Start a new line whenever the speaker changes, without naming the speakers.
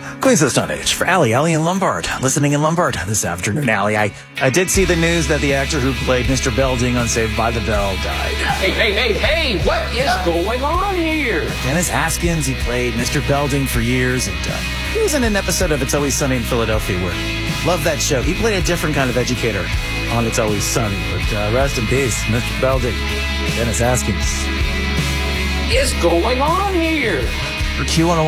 Queens of the Stone Age for Allie in Lombard. Listening in Lombard this afternoon. Allie, I did see the news that the actor who played Mr. Belding on Saved by the Bell died.
Hey, what is going on here?
Dennis Haskins, he played Mr. Belding for years, and he was in an episode of It's Always Sunny in Philadelphia where, love that show. He played a different kind of educator on It's Always Sunny, but rest in peace, Mr. Belding, Dennis Haskins.
What is going on here?
For Q101.